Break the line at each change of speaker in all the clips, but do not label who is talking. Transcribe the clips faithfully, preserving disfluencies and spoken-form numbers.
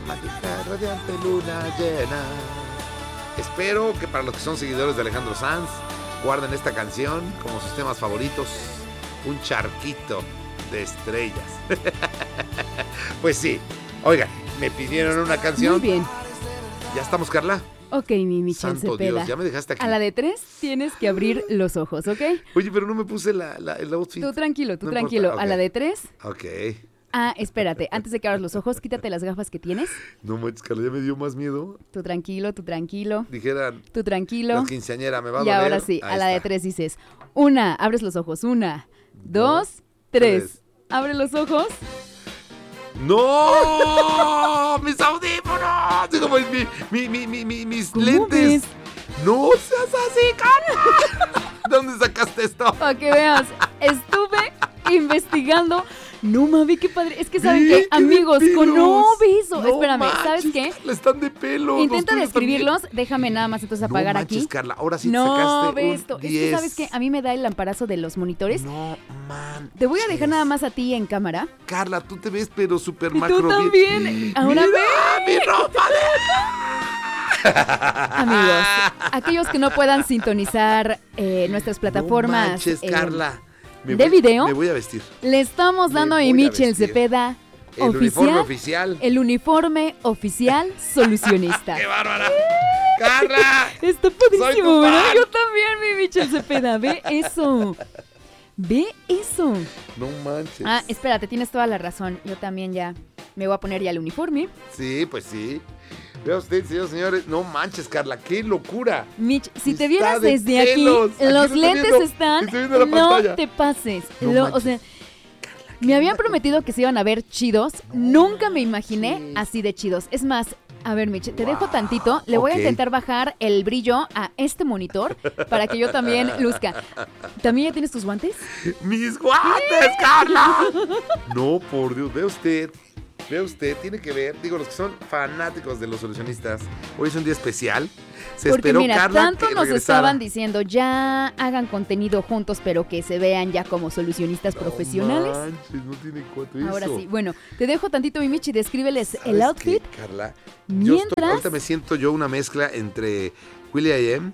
mágica, radiante luna llena. Espero que para los que son seguidores de Alejandro Sanz guarden esta canción como sus temas favoritos. Un charquito de estrellas. Pues sí, oigan, me pidieron una canción.
Muy bien.
¿Ya estamos, Carla?
Ok, mi Michelle
Santo
Cepeda.
Dios, ya me dejaste aquí.
A la de tres tienes que abrir los ojos, ¿ok?
Oye, pero no me puse la, la, el outfit.
Tú tranquilo, tú
No
tranquilo.
importa,
A la
ok.
de tres.
Ok.
Ah, espérate, antes de que abras los ojos, quítate las gafas que tienes.
No manches, Carla, ya me dio más miedo.
Tú tranquilo, tú tranquilo,
Dijeran,
tú tranquilo.
la quinceañera me va a
Y
doler.
ahora sí,
Ahí
a la de
está.
tres dices, una, abres los ojos, una, dos, tres.
tres.
Abre los ojos.
¡No! ¡Mis audífonos! Digo, mi, mi, mi, mi, mi- mis
¿Cómo
lentes.
ves?
¡No seas así, Carla! ¿De dónde sacaste esto?
Para que veas, estuve investigando. No mames, qué padre. Es que saben
Ve,
que,
qué de
amigos, con no
pelos.
beso.
No
Espérame,
manches,
¿sabes qué?
Carla, están de pelo. los
Intenta
tuyos
describirlos.
también.
Déjame nada más entonces apagar
No manches,
aquí.
Carla, ahora sí te
No,
sacaste
ve
un
esto. Es que
diez.
sabes que a mí me da el lamparazo de los monitores.
No manches.
Te voy a dejar nada más a ti en cámara.
Carla, tú te ves pero súper
Y
macro
tú
bien.
también. Ahora
¡Mira,
ve.
mi ropa de...
Amigos, aquellos que no puedan sintonizar eh, nuestras plataformas
No manches,
eh,
Carla. Me
de
voy-
video.
Me voy a vestir.
le estamos
Me
dando a
voy a
Michelle
vestir.
Cepeda
El uniforme
oficial,
oficial.
el uniforme oficial solucionista.
¡Qué bárbara! ¡Carla!
Está
Soy
padrísimo,
tu
¿verdad?
fan.
Yo también, mi Michelle Cepeda. Ve eso. Ve eso.
No manches.
Ah, espérate, tienes toda la razón. Yo también ya me voy a poner ya el uniforme.
Sí, pues sí. Vea usted, señores, señores. No manches, Carla, qué locura.
Mitch, si te
Está
vieras
de
desde
pelos.
aquí,
Aquí
los
lo estoy
lentes
viendo.
están.
Estoy viendo la
No
pantalla.
te pases.
No
Lo- o
manches.
sea,
¿qué
me habían
onda con-
prometido que se iban a ver chidos.
No
Nunca me imaginé
manches.
así de chidos. Es más, a ver, Mitch, te
Wow,
dejo tantito. Le voy
ok.
a intentar bajar el brillo a este monitor para que yo también luzca. ¿También ya tienes tus guantes?
¡Mis guantes, Carla! No, por Dios, ve usted. Ve usted, tiene que ver. Digo, los que son fanáticos de los solucionistas, hoy es un día especial. Se
Porque
esperó
mira,
Carla
tanto
que
nos
regresara.
estaban diciendo, ya hagan contenido juntos, pero que se vean ya como solucionistas profesionales.
No manches, no tiene cuatro eso.
Ahora sí, bueno, te dejo tantito, mi Michi, descríbeles el
¿Sabes
outfit.
qué, Carla? Yo estoy-
Mientras-
ahorita me siento yo una mezcla entre Willy I Am.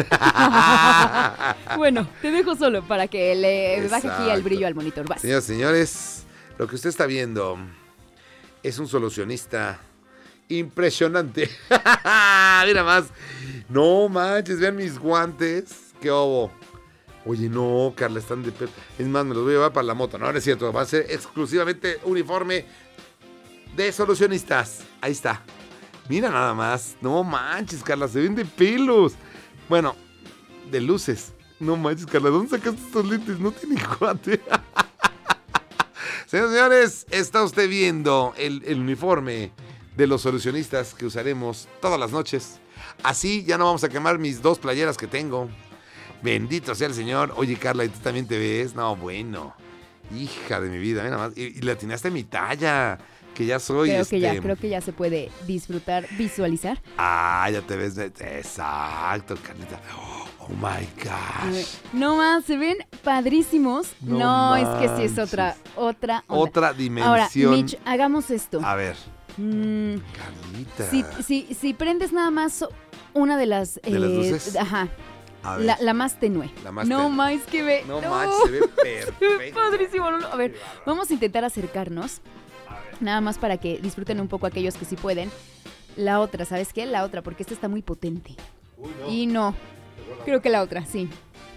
Bueno, te dejo solo para que le baje aquí el
Exacto.
brillo al monitor. Vas.
Señoras y señores, lo que usted está viendo es un solucionista impresionante. Mira más. No manches, vean mis guantes. Qué obo. Oye, no, Carla, están de pe... Es más, me los voy a llevar para la moto. No, no es cierto. Va a ser exclusivamente uniforme de solucionistas. Ahí está. Mira nada más. No manches, Carla, se ven de pelos. Bueno, de luces. No manches, Carla, ¿dónde sacaste estos lentes? No tienen guante. Señores, señores, está usted viendo el, el uniforme de los solucionistas que usaremos todas las noches. Así ya no vamos a quemar mis dos playeras que tengo. Bendito sea el Señor. Oye, Carla, ¿y tú también te ves? No, bueno. Hija de mi vida, mira más. Y, y le atinaste a mi talla, que ya soy.
Creo
este...
que ya, creo que ya se puede disfrutar, visualizar.
Ah, ya te ves. Exacto, Carlita. Oh, my gosh.
No más, se ven padrísimos.
No
No, es que sí es
manches.
otra, otra onda.
Otra
Ahora,
dimensión.
Mitch, hagamos esto.
A ver,
Mm,
Carlita.
si, si, si prendes nada más una de las...
¿De las luces?
Ajá,
A ver.
la, la más tenue.
La más
no
tenue.
más que ve.
No manches, se ve
Se ve
perfecto.
padrísimo. no, no. A ver,
Qué bárbaro.
vamos a intentar acercarnos.
A ver.
Nada más para que disfruten un poco aquellos que sí pueden. La otra, ¿sabes qué? La otra, porque esta está muy potente.
Uy, no.
Y no, creo que la otra, sí.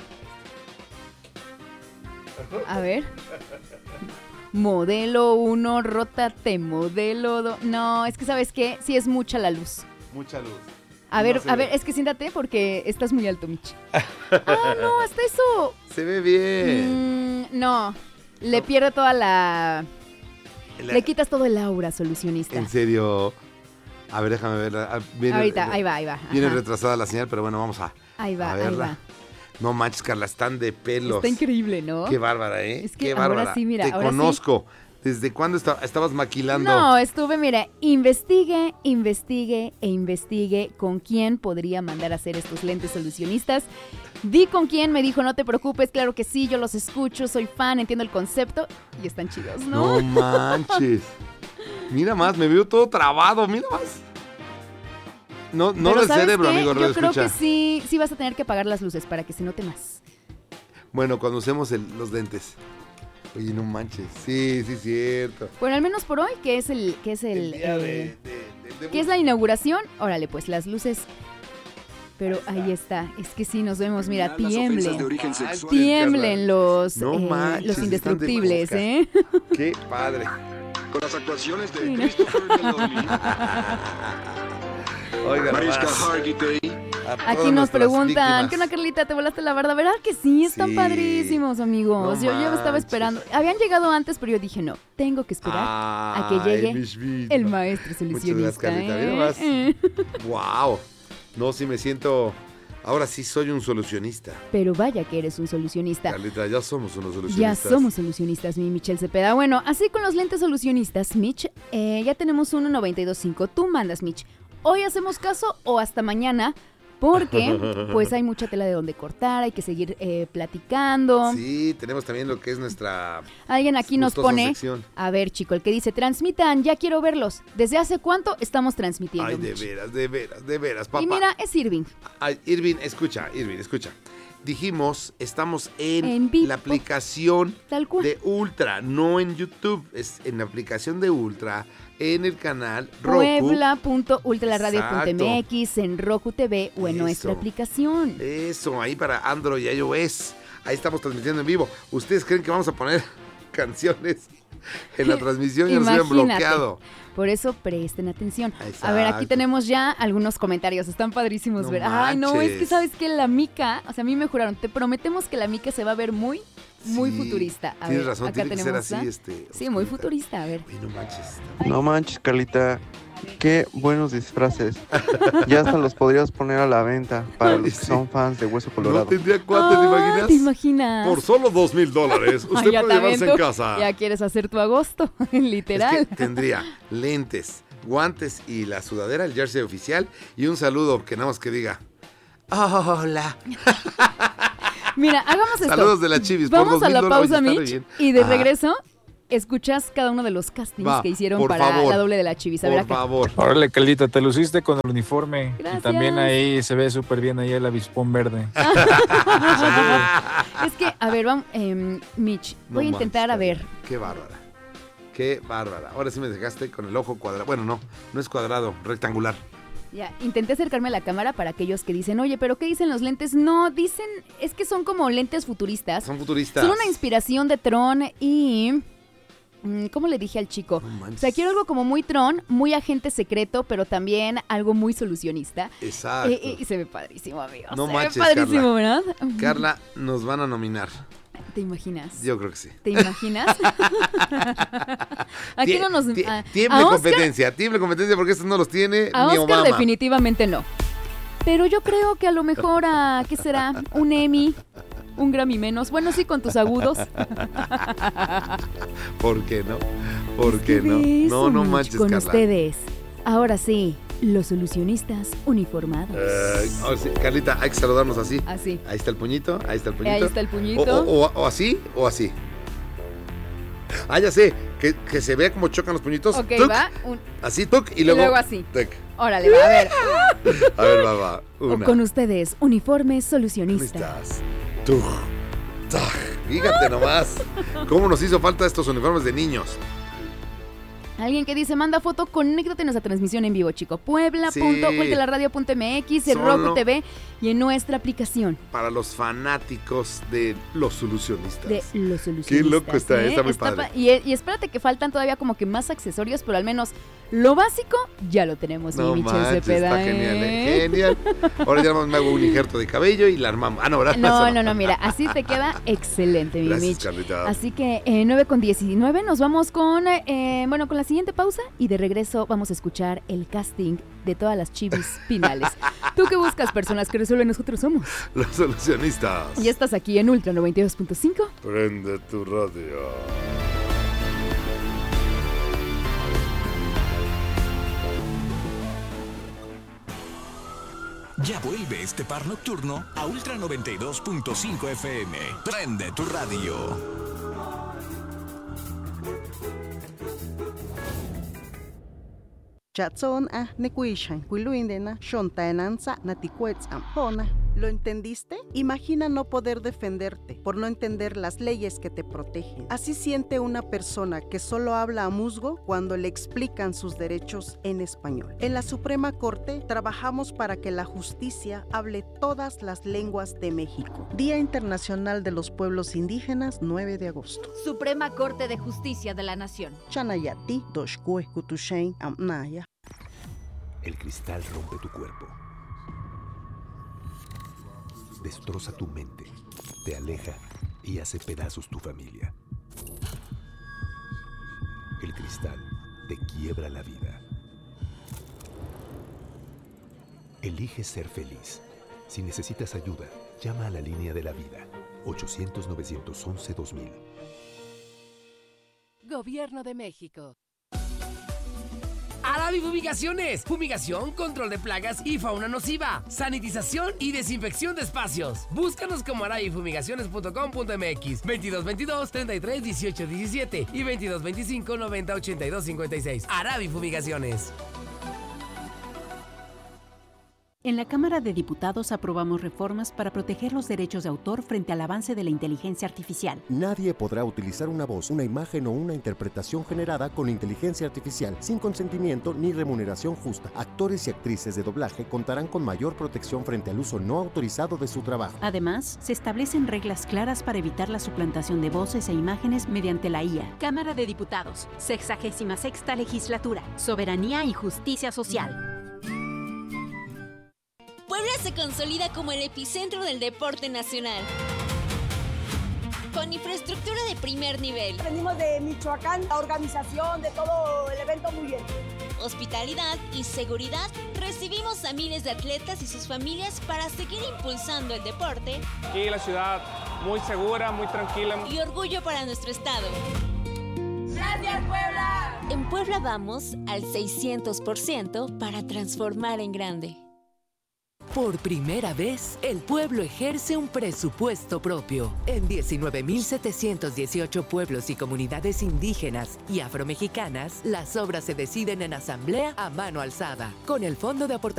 A ver. Modelo uno, rótate, modelo dos. No, es que ¿sabes qué? Sí es mucha la luz.
Mucha luz.
A
No
ver,
se
a
ve.
ver, es que siéntate porque estás muy alto, Mitch. Ah, no, hasta eso.
Se ve bien.
Mm, no, le pierde toda la...
La-
Le quitas todo el aura, solucionista.
En serio. A ver, déjame ver. Ah, viene-
Ahorita, ahí va, ahí va.
Viene
ajá.
retrasada la señal, pero bueno, vamos a,
Ahí va,
a
ahí
verla.
va.
No manches, Carla, están de pelos.
Está increíble, ¿no?
Qué bárbara, ¿eh?
Es que
Qué
ahora
bárbara.
sí, mira,
Te
ahora sí.
conozco. ¿Desde cuándo esta- estabas maquilando?
No, estuve, mira, investigue, investigue e investigue con quién podría mandar a hacer estos lentes solucionistas. Di con quién, me dijo, no te preocupes, claro que sí, yo los escucho, soy fan, entiendo el concepto y están chidos, ¿no?
No manches. Mira más, me veo todo trabado, mira más. No, no
Pero
del
¿sabes
cerebro,
qué?
amigo,
Yo creo
escucha.
que sí, sí vas a tener que apagar las luces para que se note más.
Bueno, cuando usemos el- los lentes. Oye, no manches. Sí, sí, cierto.
Bueno, al menos por hoy, que es el, que es el,
El día
eh,
de, de- de- de-
que es la inauguración. Órale, pues las luces. Pero ahí está. Es que sí nos vemos, mira,
Las ofensas de
tiemblen.
origen sexual.
Tiemblen los,
No
eh,
manches,
los
están de
indestructibles,
mosca.
¿eh?
Qué padre.
Con las actuaciones de
Mira.
Christopher Meloni,
Oiga,
Mariska
nomás.
Hargitay,
A todas
Aquí nos
nuestras
preguntan,
víctimas.
¿qué onda, Carlita? ¿Te volaste la barda? ¿Verdad que sí? Están
Sí.
padrísimos, amigos.
No
yo, yo estaba
manches.
esperando. Habían llegado antes, pero yo dije, no, tengo que esperar a que
Ay,
llegue
mis vidas.
el maestro
Muchas gracias,
solucionista.
Carlita. Mira
¿eh?
más.
Eh.
Wow. No, sí me siento... Ahora sí soy un solucionista.
Pero vaya que eres un solucionista.
Carlita, ya somos unos
Ya
solucionistas.
somos solucionistas, mi Michelle Cepeda. Bueno, así con los lentes solucionistas, Mitch, eh, ya tenemos uno noventa y dos punto cinco. Tú mandas, Mitch. Hoy hacemos caso o hasta mañana, porque pues hay mucha tela de donde cortar, hay que seguir eh, platicando.
Sí, tenemos también lo que es nuestra...
Alguien aquí nos
gustosa
pone,
sección.
a ver, chico, el que dice, transmitan, ya quiero verlos. ¿Desde hace cuánto estamos transmitiendo,
Ay, de
Mitch?
veras, de veras, de veras, papá.
Y mira, es Irving.
Ay, Irving, escucha, Irving, escucha. Dijimos, estamos en,
En vivo.
la aplicación
Tal cual.
de Ultra, no en YouTube, es en la aplicación de Ultra, en el canal Roku.
Puebla punto ultraradio punto m
Exacto.
x, en Roku T V o en
Eso.
nuestra aplicación.
Eso, ahí para Android y iOS. Ahí estamos transmitiendo en vivo. ¿Ustedes creen que vamos a poner canciones en la transmisión y nos hubieran
Imagínate.
bloqueado?
Por eso presten atención.
Exacto.
A ver, aquí tenemos ya algunos comentarios. Están padrísimos
No
ver. Ay, no, es que
manches.
sabes que la mica, o sea, a mí me juraron, te prometemos que la mica se va a ver muy, muy
Sí,
futurista. A
tienes
ver,
razón,
acá
tiene que ser
tenemos,
así,
¿ah?
este,
Sí, muy
oscurita.
futurista, a ver.
Uy, no manches.
No manches, Carlita. Qué buenos disfraces. Ya hasta los podrías poner a la venta para los que
Sí.
son fans de Hueso
No
Colorado.
tendría cuánto, ¿te
Ah,
imaginas?
¿Te imaginas?
Por solo dos mil dólares.
Ay,
Usted
ya
puede
te
llevarse en
avento.
casa.
Ya quieres hacer tu agosto, literal.
Es que tendría lentes, guantes y la sudadera, el jersey oficial y un saludo que nada más que diga hola.
Mira, hagamos esto.
Saludos de la Chivis. por
Vamos
dos
a
mil
la
dólares,
pausa,
está re
Mitch,
bien.
y de
Ajá.
regreso escuchas cada uno de los castings
Va,
que hicieron
por
para
favor.
la doble de la Chivis. A ver
Por
acá.
favor.
Órale, Carlita, te luciste con el uniforme.
Gracias.
Y también ahí se ve súper bien ahí el avispón verde.
Es que, a ver, vamos, em, Mitch,
No
voy a intentar, a
manches,
ver.
Qué bárbara. Qué bárbara. Ahora sí me dejaste con el ojo cuadrado. Bueno, no, no es cuadrado, rectangular.
Ya, intenté acercarme a la cámara para aquellos que dicen, oye, ¿pero qué dicen los lentes? No, dicen, es que son como lentes futuristas.
Son futuristas.
Son una inspiración de Tron y... mm, ¿Cómo le dije al chico?
No manches.
O sea, quiero algo como muy Tron, muy agente secreto, pero también algo muy solucionista.
Exacto.
Eh, eh, y se ve padrísimo, amigo.
No
se
manches,
ve padrísimo,
Carla.
¿verdad?
Carla, nos van a nominar.
¿Te imaginas?
Yo creo que sí.
¿Te imaginas? Aquí
Tie-
no nos...
tie-
a-
tiemble
a Oscar-
competencia, tiemble competencia porque estos no los tiene
A
ni
Oscar
Obama.
definitivamente no. Pero yo creo que a lo mejor a, ¿qué será? Un Emmy, un Grammy menos. Bueno, sí, con tus agudos.
¿Por qué no? ¿Por
Es
qué
que
no?
de
No,
eso,
no
Mitch,
manches,
con
Carla.
ustedes. Ahora sí, los solucionistas uniformados.
Eh, ahora sí, Carlita, hay que saludarnos así.
Así.
Ahí está el puñito, ahí está el puñito.
Ahí está el
O,
puñito.
o- o- o así, o así. Ah, ya sé, que, que se vea cómo chocan los puñitos.
Ok,
Tuc,
va. un-
Así, tuc, y
y
luego...
luego así.
tuc.
Órale, va, a ver.
A ver, va, va.
O
Una.
con ustedes, uniformes
¿Dónde
solucionistas.
estás? Tuc, tac. Fíjate nomás cómo nos hizo falta estos uniformes de niños.
Alguien que dice, manda foto, conéctate a nuestra transmisión en vivo, chico. Puebla
Sí.
punto ultraradio punto m x, en
Solo-
Roku T V y en nuestra aplicación
Para los fanáticos de los solucionistas.
de los solucionistas.
Qué loco está,
¿eh?
está muy padre.
pa- y, y espérate que faltan todavía como que más accesorios, pero al menos lo básico ya lo tenemos,
No
mi Michelle
manches,
Cepeda.
está genial,
¿eh?
¿eh? Genial. Ahora ya nada más me hago un injerto de cabello y la armamos. Ah, no, ¿verdad?
No, no, no, mira, así te queda excelente, mi
Gracias,
Mitch.
Carlita.
Así que eh, nueve con diecinueve nos vamos con, eh, bueno, con la siguiente pausa y de regreso vamos a escuchar el casting de todas las chivis finales. ¿Tú qué buscas, personas que resuelven? Nosotros somos.
Los solucionistas.
Ya estás aquí en Ultra noventa y dos punto cinco.
Prende tu radio.
Ya vuelve este par nocturno a Ultra noventa y dos punto cinco F M. Prende tu radio.
Chatson a nekuishan kuiluindena shontaenanza naticuetz ampona. ¿Lo entendiste? Imagina no poder defenderte por no entender las leyes que te protegen. Así siente una persona que solo habla a musgo cuando le explican sus derechos en español. En la Suprema Corte trabajamos para que la justicia hable todas las lenguas de México. Día Internacional de los Pueblos Indígenas, nueve de agosto.
Suprema Corte de Justicia de la Nación.
Chanayati, Doshkue, Kutushain, Amnaya.
El cristal rompe tu cuerpo. Destroza tu mente, te aleja y hace pedazos tu familia. El cristal te quiebra la vida. Elige ser feliz. Si necesitas ayuda, llama a la línea de la vida. ochocientos, novecientos once, dos mil.
Gobierno de México. Aravi Fumigaciones. Fumigación, control de plagas y fauna nociva. Sanitización y desinfección de espacios. Búscanos como aravi fumigaciones punto com punto m x. veintidós veintidós, treinta y tres, dieciocho, diecisiete y veintidós veinticinco, noventa, ochenta y dos, cincuenta y seis. Aravi Fumigaciones.
En la Cámara de Diputados aprobamos reformas para proteger los derechos de autor frente al avance de la inteligencia artificial.
Nadie podrá utilizar una voz, una imagen o una interpretación generada con inteligencia artificial sin consentimiento ni remuneración justa. Actores y actrices de doblaje contarán con mayor protección frente al uso no autorizado de su trabajo.
Además, se establecen reglas claras para evitar la suplantación de voces e imágenes mediante la I A.
Cámara de Diputados, sexagésima sexta legislatura. Soberanía y justicia social.
Puebla se consolida como el epicentro del deporte nacional. Con infraestructura de primer nivel.
Venimos de Michoacán, la organización de todo el evento muy bien.
Hospitalidad y seguridad. Recibimos a miles de atletas y sus familias para seguir impulsando el deporte.
Aquí la ciudad muy segura, muy tranquila.
Y orgullo para nuestro estado.
¡Gracias, Puebla!
En Puebla vamos al seiscientos por ciento para transformar en grande.
Por primera vez, el pueblo ejerce un presupuesto propio. En diecinueve mil setecientos dieciocho pueblos y comunidades indígenas y afromexicanas, las obras se deciden en asamblea a mano alzada, con el Fondo de Aportación